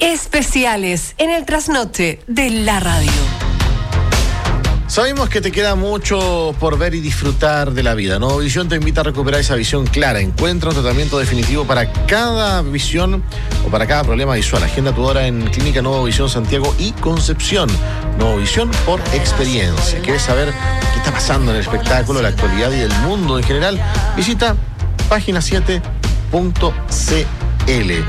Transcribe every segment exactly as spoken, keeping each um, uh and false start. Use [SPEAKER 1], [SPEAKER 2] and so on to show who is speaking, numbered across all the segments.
[SPEAKER 1] Especiales en el trasnoche de la radio.
[SPEAKER 2] Sabemos que te queda mucho por ver y disfrutar de la vida. Nueva Visión te invita a recuperar esa visión clara. Encuentra un tratamiento definitivo para cada visión o para cada problema visual. Agenda tu hora en Clínica Nueva Visión Santiago y Concepción. Nueva Visión por experiencia. ¿Quieres saber qué está pasando en el espectáculo, la actualidad y el mundo en general? Visita página siete punto c l.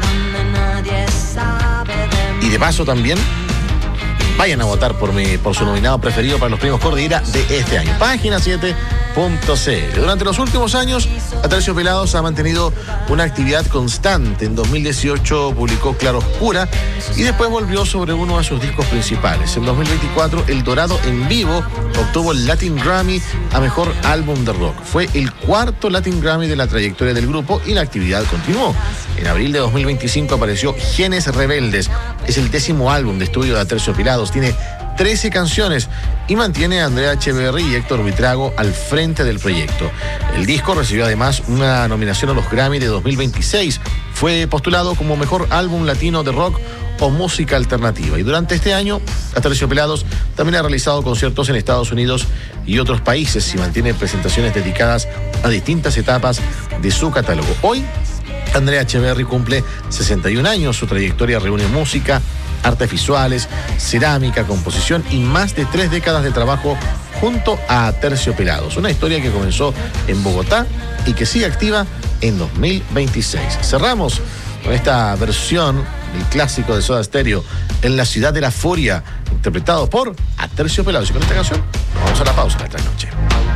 [SPEAKER 2] Y de paso también vayan a votar por, mi, por su nominado preferido para los premios Cordillera de este año. Página siete punto c l. Durante los últimos años, Aterciopelados ha mantenido una actividad constante. En dos mil dieciocho publicó Claro Oscura y después volvió sobre uno de sus discos principales. En dos mil veinticuatro, El Dorado en Vivo obtuvo el Latin Grammy a Mejor Álbum de Rock. Fue el cuarto Latin Grammy de la trayectoria del grupo y la actividad continuó. En abril de dos mil veinticinco apareció Genes Rebeldes. Es el décimo álbum de estudio de Aterciopelados. Tiene trece canciones y mantiene a Andrea Echeverry y Héctor Buitrago al frente del proyecto. El disco recibió además una nominación a los Grammy de dos mil veintiséis. Fue postulado como Mejor Álbum Latino de Rock o Música Alternativa. Y durante este año, Aterciopelados también ha realizado conciertos en Estados Unidos y otros países y mantiene presentaciones dedicadas a distintas etapas de su catálogo. Hoy, Andrea Echeverry cumple sesenta y un años. Su trayectoria reúne música, artes visuales, cerámica, composición y más de tres décadas de trabajo junto a Aterciopelados. Una historia que comenzó en Bogotá y que sigue activa en dos mil veintiséis. Cerramos con esta versión del clásico de Soda Stereo, En la Ciudad de la Furia, interpretado por Aterciopelados. Y con esta canción nos vamos a la pausa de esta noche.